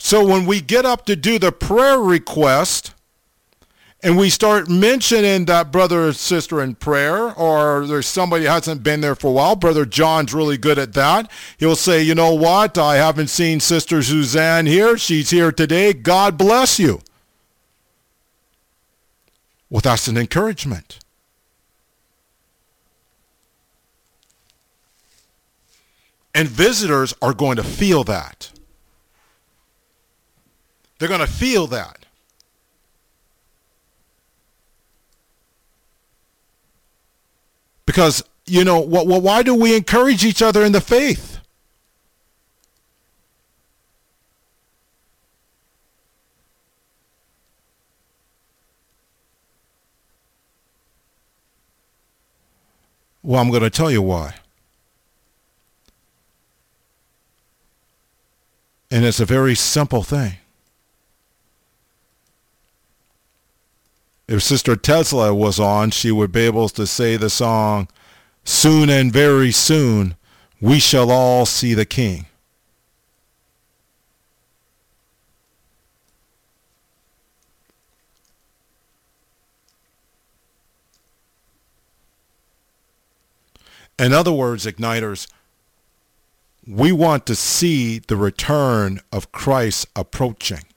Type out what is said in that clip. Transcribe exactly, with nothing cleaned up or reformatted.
So when we get up to do the prayer request and we start mentioning that brother or sister in prayer, or there's somebody who hasn't been there for a while, Brother John's really good at that. He'll say, you know what, I haven't seen Sister Suzanne here. She's here today. God bless you. Well, that's an encouragement. And visitors are going to feel that. They're going to feel that. Because, you know, wh- wh- why do we encourage each other in the faith? Well, I'm going to tell you why. And it's a very simple thing. If Sister Tesla was on, she would be able to say the song, "Soon and very soon we shall all see the King." In other words, Igniters, we want to see the return of Christ approaching.